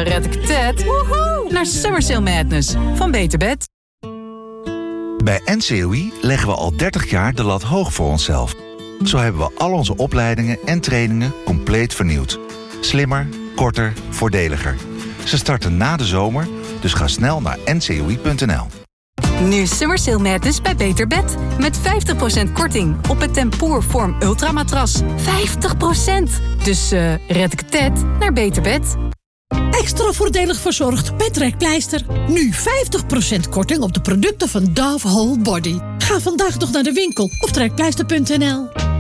red ik het naar Summer Sale Madness van Beter Bed. Bij NCOI leggen we al 30 jaar de lat hoog voor onszelf. Zo hebben we al onze opleidingen en trainingen compleet vernieuwd. Slimmer, korter, voordeliger. Ze starten na de zomer, dus ga snel naar ncoi.nl. Nu Summer Sale Madness bij Beter Bed. Met 50% korting op het Tempoor-Form Ultramatras. 50%! Dus red ik het naar Beter Bed. Extra voordelig verzorgd bij Trekpleister. Nu 50% korting op de producten van Dove Whole Body. Ga vandaag nog naar de winkel op trekpleister.nl.